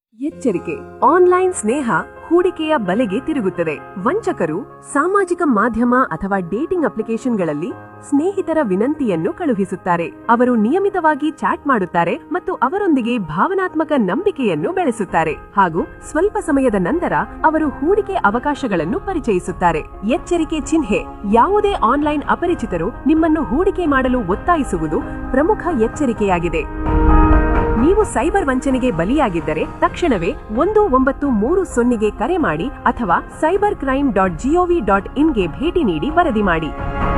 ಎಚ್ಚರಿಕೆ, ಆನ್ಲೈನ್ ಸ್ನೇಹ ಹೂಡಿಕೆಯ ಬಲೆಗೆ ತಿರುಗುತ್ತದೆ. ವಂಚಕರು ಸಾಮಾಜಿಕ ಮಾಧ್ಯಮ ಅಥವಾ ಡೇಟಿಂಗ್ ಅಪ್ಲಿಕೇಶನ್ಗಳಲ್ಲಿ ಸ್ನೇಹಿತರ ವಿನಂತಿಯನ್ನು ಕಳುಹಿಸುತ್ತಾರೆ. ಅವರು ನಿಯಮಿತವಾಗಿ ಚಾಟ್ ಮಾಡುತ್ತಾರೆ ಮತ್ತು ಅವರೊಂದಿಗೆ ಭಾವನಾತ್ಮಕ ನಂಬಿಕೆಯನ್ನು ಬೆಳೆಸುತ್ತಾರೆ ಹಾಗೂ ಸ್ವಲ್ಪ ಸಮಯದ ನಂತರ ಅವರು ಹೂಡಿಕೆ ಅವಕಾಶಗಳನ್ನು ಪರಿಚಯಿಸುತ್ತಾರೆ. ಎಚ್ಚರಿಕೆ ಚಿಹ್ನೆ: ಯಾವುದೇ ಆನ್ಲೈನ್ ಅಪರಿಚಿತರು ನಿಮ್ಮನ್ನು ಹೂಡಿಕೆ ಮಾಡಲು ಒತ್ತಾಯಿಸುವುದು ಪ್ರಮುಖ ಎಚ್ಚರಿಕೆಯಾಗಿದೆ. ನೀವು ಸೈಬರ್ ವಂಚನೆಗೆ ಬಲಿಯಾಗಿದ್ದರೆ ತಕ್ಷಣವೇ 1930ಗೆ ಕರೆ ಮಾಡಿ ಅಥವಾ cybercrime.gov.in ಗೆ ಭೇಟಿ ನೀಡಿ ವರದಿ ಮಾಡಿ.